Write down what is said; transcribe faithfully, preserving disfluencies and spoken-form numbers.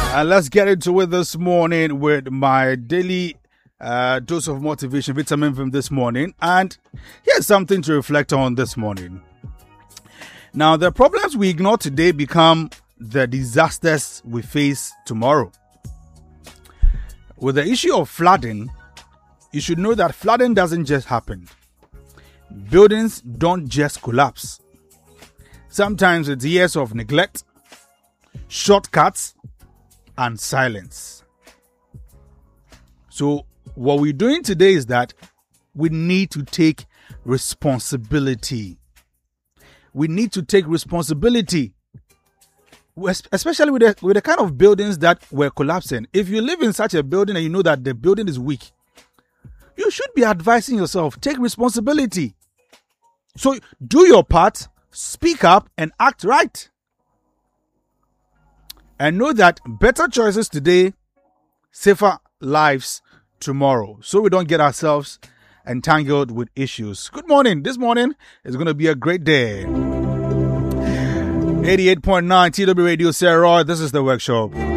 And let's get into it this morning with my daily uh, dose of motivation vitamin from this morning. And here's something to reflect on this morning. Now, the problems we ignore today become the disasters we face tomorrow. With the issue of flooding, you should know that flooding doesn't just happen. Buildings don't just collapse. Sometimes it's years of neglect, shortcuts, and silence. So what we're doing today is that we need to take responsibility. We need to take responsibility, especially with the, with the kind of buildings that were collapsing. If you live in such a building and you know that the building is weak, you should be advising yourself, take responsibility. So do your part, speak up, and act right. And know that better choices today, safer lives tomorrow. So we don't get ourselves entangled with issues. Good morning. This morning is going to be a great day. eighty-eight point nine T W Radio Sarah. This is The Workshop.